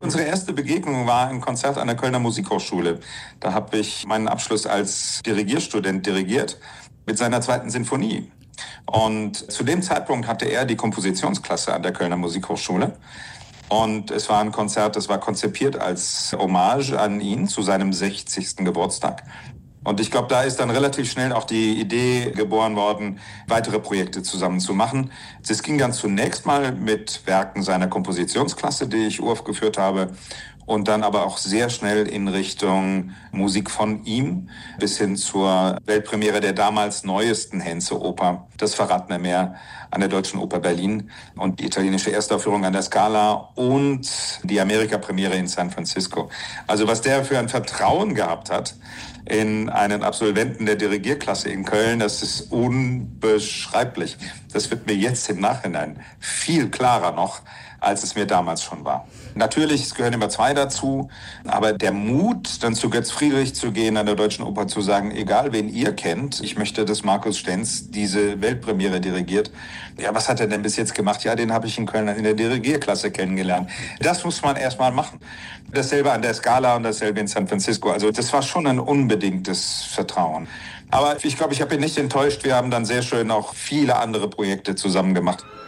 Unsere erste Begegnung war ein Konzert an der Kölner Musikhochschule. Da habe ich meinen Abschluss als Dirigierstudent dirigiert mit seiner zweiten Sinfonie. Und zu dem Zeitpunkt hatte er die Kompositionsklasse an der Kölner Musikhochschule. Und es war ein Konzert, das war konzipiert als Hommage an ihn zu seinem 60. Geburtstag. Und ich glaube, da ist dann relativ schnell auch die Idee geboren worden, weitere Projekte zusammen zu machen. Das ging dann zunächst mal mit Werken seiner Kompositionsklasse, die ich uraufgeführt habe, und dann aber auch sehr schnell in Richtung Musik von ihm bis hin zur Weltpremiere der damals neuesten Henze-Oper, Das verratene Meer, an der Deutschen Oper Berlin und die italienische Erstaufführung an der Scala und die Amerika-Premiere in San Francisco. Also was der für ein Vertrauen gehabt hat in einen Absolventen der Dirigierklasse in Köln, das ist unbeschreiblich. Das wird mir jetzt im Nachhinein viel klarer noch, als es mir damals schon war. Natürlich, es gehören immer zwei dazu, aber der Mut, dann zu Götz Friedrich zu gehen, an der Deutschen Oper zu sagen, egal wen ihr kennt, ich möchte, dass Markus Stenz diese Weltpremiere dirigiert. Ja, was hat er denn bis jetzt gemacht? Ja, den habe ich in Köln in der Dirigierklasse kennengelernt. Das muss man erstmal machen. Dasselbe an der Scala und dasselbe in San Francisco. Also das war schon ein unbedingtes Vertrauen. Aber ich glaube, ich habe ihn nicht enttäuscht. Wir haben dann sehr schön auch viele andere Projekte zusammen gemacht.